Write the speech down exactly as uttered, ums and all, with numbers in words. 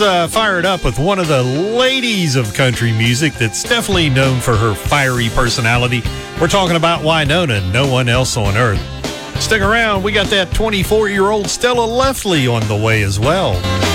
Uh, fired up with one of the ladies of country music that's definitely known for her fiery personality. We're talking about Wynonna, No One Else on Earth. Stick around, we got that twenty-four-year-old Stella Leftley on the way as well.